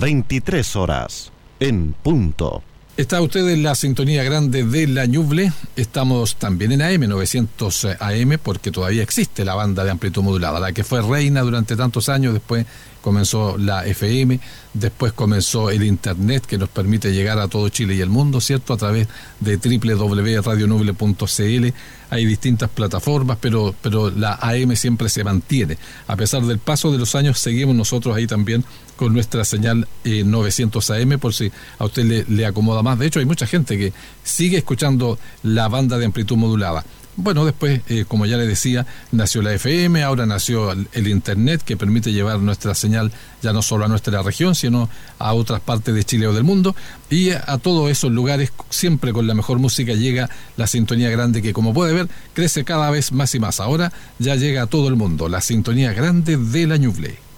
23 horas, en punto. Está usted en la sintonía grande de La Ñuble. Estamos también en AM, 900 AM, porque todavía existe la banda de amplitud modulada, la que fue reina durante tantos años. Después comenzó la FM, después comenzó el Internet, que nos permite llegar a todo Chile y el mundo, ¿cierto? A través de www.radionuble.cl. Hay distintas plataformas, pero la AM siempre se mantiene. A pesar del paso de los años, seguimos nosotros ahí también con nuestra señal 900 AM, por si a usted le acomoda más. De hecho, hay mucha gente que sigue escuchando la banda de amplitud modulada. Bueno, después, como ya le decía, nació la FM, ahora nació el Internet, que permite llevar nuestra señal ya no solo a nuestra región, sino a otras partes de Chile o del mundo, y a todos esos lugares, siempre con la mejor música, llega la sintonía grande, que, como puede ver, crece cada vez más y más. Ahora ya llega a todo el mundo, la sintonía grande de La Ñuble.